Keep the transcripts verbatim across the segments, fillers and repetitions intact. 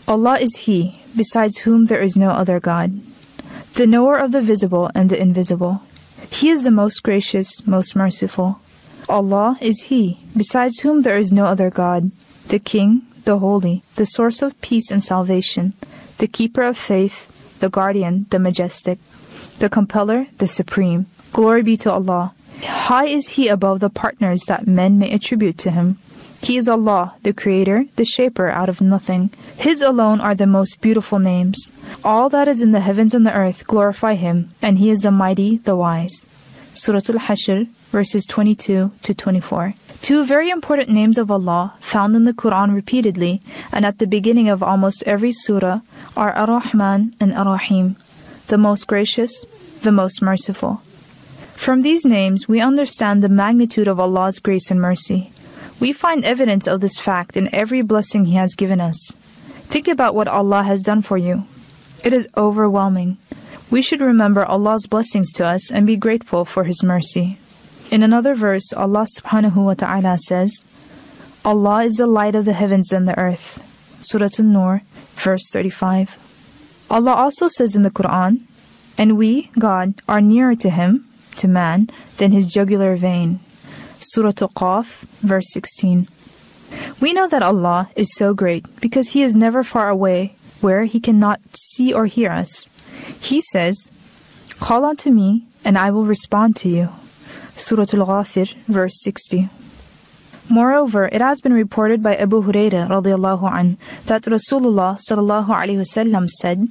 Allah is He, besides whom there is no other God, the knower of the visible and the invisible. He is the most gracious, most merciful. Allah is He, besides whom there is no other God, the King, the Holy, the source of peace and salvation, the keeper of faith, the guardian, the majestic, the compeller, the supreme. Glory be to Allah. High is He above the partners that men may attribute to Him. He is Allah, the Creator, the Shaper out of nothing. His alone are the most beautiful names. All that is in the heavens and the earth glorify Him, and He is the Mighty, the Wise. Surah Al-Hashr, verses twenty-two to twenty-four. Two very important names of Allah, found in the Quran repeatedly, and at the beginning of almost every surah, are Ar-Rahman and Ar-Rahim, the most gracious, the most merciful. From these names, we understand the magnitude of Allah's grace and mercy. We find evidence of this fact in every blessing He has given us. Think about what Allah has done for you. It is overwhelming. We should remember Allah's blessings to us and be grateful for His mercy. In another verse, Allah subhanahu wa ta'ala says, Allah is the light of the heavens and the earth. Surah An-Nur, verse thirty-five. Allah also says in the Quran, and we, God, are nearer to Him, to man, than his jugular vein. Surah Qaf, verse sixteen. We know that Allah is so great because He is never far away where He cannot see or hear us. He says, call unto me and I will respond to you. Surah Al-Ghafir, verse sixty. Moreover, it has been reported by Abu Hurairah radiallahu anh that Rasulullah sallallahu alaihi wasallam said,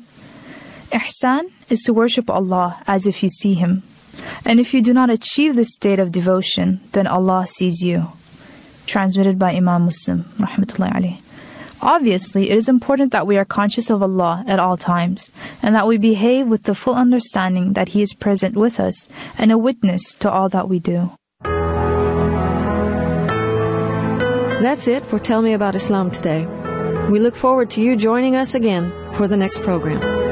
Ihsan is to worship Allah as if you see Him. And if you do not achieve this state of devotion, then Allah sees you. Transmitted by Imam Muslim, rahmatullahi alayhi. Obviously, it is important that we are conscious of Allah at all times, and that we behave with the full understanding that He is present with us and a witness to all that we do. That's it for Tell Me About Islam today. We look forward to you joining us again for the next program.